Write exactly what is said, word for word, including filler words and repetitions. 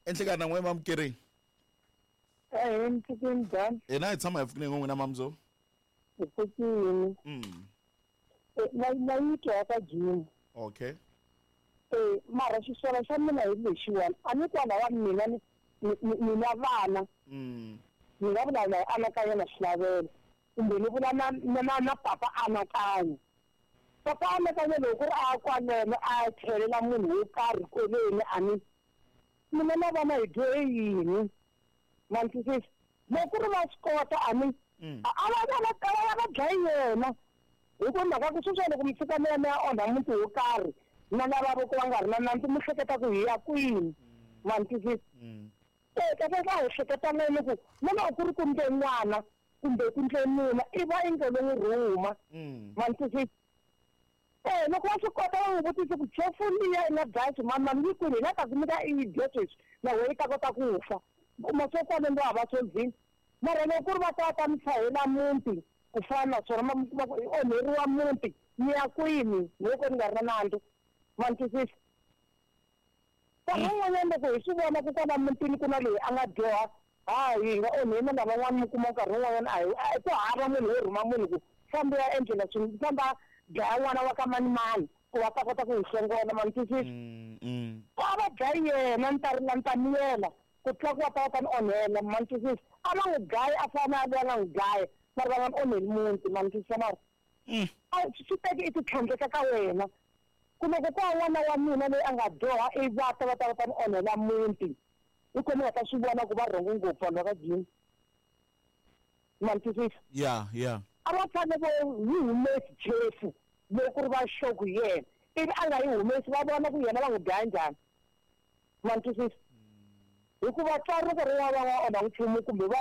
Enhlekana n'we Mam Kering. Eh, ntikini dan. E na tshama hi fukile ngwe na Mamzo. Ntikini. Mm. Eh, na na yitwa ka gym. Okay. Eh, mara xiswona xa mina hi lexiwani. A ni kwala wa mina ni ni na vana. Mm. Ni nga vula na anakanya na xilavelo. Kumbe ni vula na na na papa anakanya. Papa anakanya loko a kwalena a tlhelela munhu wo karhi koleni a ni mina na vana hi dwe yini. Mantisisi loko ri va swi kota a ni a va va va va dlayi yena hi ku mhaka ku sweswo loko mitsika mina ya onha muti wo karhi na lava vo ka va nga ri na nandzu mi hleketa ku hi ya kwini mantisisi e ka ka hi hleketa leni ku nana ku ri kumbe n'wana kumbe ku ndle mina i va ingelo n'wi rhuma mantisisi eh loko wa swi kota va n'wi vutisa ku chefu liya i nga dlaya swimama mi kwini hi nga ta ku mi ka i dye sweswi na wehe i ta kota ku fa uma swo fana ndo hava solvini mara loko ku ri va ta ta mi tlhahela muti ku fana na swona ma mi kuma ku i onheriwa muti mi ya kwini loko ni nga ri na nandzu mantisisi nkarhi wun'wanyana loko hi swi vona ku kwala mutini ku na leyi a nga dyoha hayi hi nga onheni na van'wana mi kuma nkarhi wun'wanyana a hi ku hava munhu wo rhuma munhu ku fambe ya endlela swilo famba dlaya n'wana wa ka manimani ku va ta kota ku hi hlongola mantisisi a va dlayi yena ni ta rila ni ta miyela ku tlula ku va ta va ta ni onhela mantisisi a va n'wi dlayi a fana a nga n'wi dlayi mara va nga ni onheli muti mantisisa mara a swi teki i ti tlhandleka ka wena ku loko ku wa n'wana wa mina loyi a nga dyoha i va ta va ta va ta ni onhela muti hi ku ni nga ta swi vona ku va rhongo ngopfu vanhu va ka jini mantisisi ya ya a va fane vo hi humesi chefu loko ri va xoku hi yena ivi a nga yi humesi va vona ku yena va n'wi dlaya njhani mantisisi hikuva tswari loko ri va va va onha nchumu kumbe va